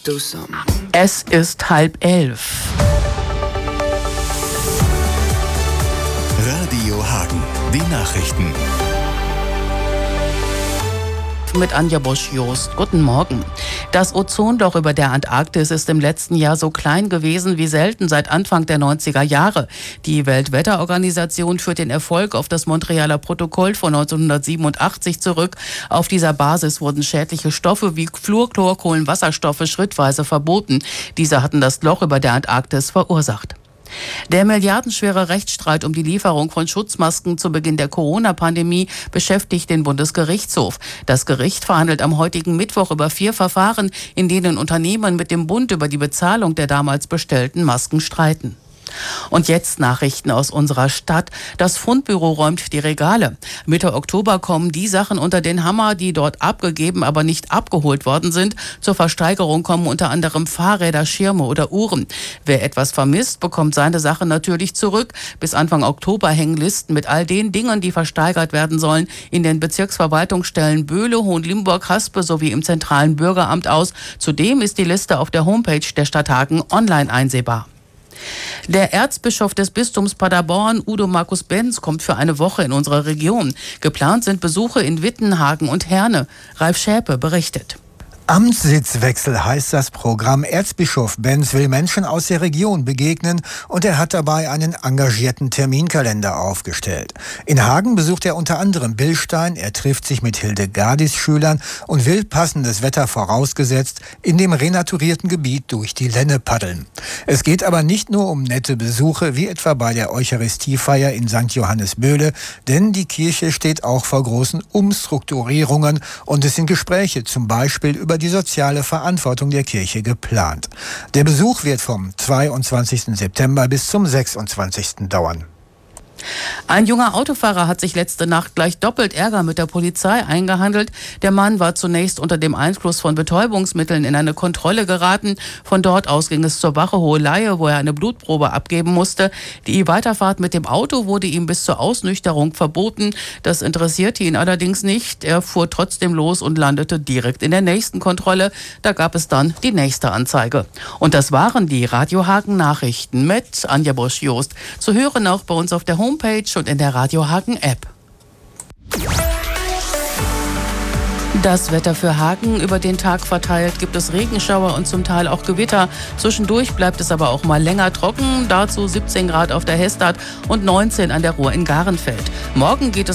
do something. Es ist 10:30. Radio Hagen, die Nachrichten. Mit Anja Bosch-Jost. Guten Morgen. Das Ozonloch über der Antarktis ist im letzten Jahr so klein gewesen wie selten seit Anfang der 90er Jahre. Die Weltwetterorganisation führt den Erfolg auf das Montrealer Protokoll von 1987 zurück. Auf dieser Basis wurden schädliche Stoffe wie Fluor, Chlor, Kohlenwasserstoffe schrittweise verboten. Diese hatten das Loch über der Antarktis verursacht. Der milliardenschwere Rechtsstreit um die Lieferung von Schutzmasken zu Beginn der Corona-Pandemie beschäftigt den Bundesgerichtshof. Das Gericht verhandelt am heutigen Mittwoch über 4 Verfahren, in denen Unternehmen mit dem Bund über die Bezahlung der damals bestellten Masken streiten. Und jetzt Nachrichten aus unserer Stadt. Das Fundbüro räumt die Regale. Mitte Oktober kommen die Sachen unter den Hammer, die dort abgegeben, aber nicht abgeholt worden sind. Zur Versteigerung kommen unter anderem Fahrräder, Schirme oder Uhren. Wer etwas vermisst, bekommt seine Sachen natürlich zurück. Bis Anfang Oktober hängen Listen mit all den Dingen, die versteigert werden sollen, in den Bezirksverwaltungsstellen Böhle, Hohenlimburg, Haspe sowie im zentralen Bürgeramt aus. Zudem ist die Liste auf der Homepage der Stadt Hagen online einsehbar. Der Erzbischof des Bistums Paderborn, Udo Markus Benz, kommt für eine Woche in unsere Region. Geplant sind Besuche in Witten, Hagen und Herne. Ralf Schäpe berichtet. Amtssitzwechsel heißt das Programm. Erzbischof Benz will Menschen aus der Region begegnen und er hat dabei einen engagierten Terminkalender aufgestellt. In Hagen besucht er unter anderem Billstein, er trifft sich mit Hildegardis Schülern und will, passendes Wetter vorausgesetzt, in dem renaturierten Gebiet durch die Lenne paddeln. Es geht aber nicht nur um nette Besuche, wie etwa bei der Eucharistiefeier in St. Johannes Böhle, denn die Kirche steht auch vor großen Umstrukturierungen und es sind Gespräche, zum Beispiel über die soziale Verantwortung der Kirche geplant. Der Besuch wird vom 22. September bis zum 26. dauern. Ein junger Autofahrer hat sich letzte Nacht gleich doppelt Ärger mit der Polizei eingehandelt. Der Mann war zunächst unter dem Einfluss von Betäubungsmitteln in eine Kontrolle geraten. Von dort aus ging es zur Wache Hoheleye, wo er eine Blutprobe abgeben musste. Die Weiterfahrt mit dem Auto wurde ihm bis zur Ausnüchterung verboten. Das interessierte ihn allerdings nicht. Er fuhr trotzdem los und landete direkt in der nächsten Kontrolle. Da gab es dann die nächste Anzeige. Und das waren die Radio Hagen Nachrichten mit Anja Bosch-Jost. Zu hören auch bei uns auf der Homepage und in der Radio Hagen App. Das Wetter für Hagen: über den Tag verteilt gibt es Regenschauer und zum Teil auch Gewitter. Zwischendurch bleibt es aber auch mal länger trocken. Dazu 17 Grad auf der Hestad und 19 an der Ruhr in Garenfeld. Morgen geht es